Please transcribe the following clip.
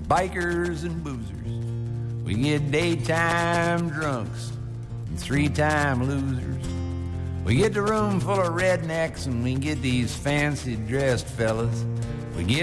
bikers and boozers. We get daytime drunks and three-time losers. We get the room full of rednecks and we get these fancy dressed fellas. We get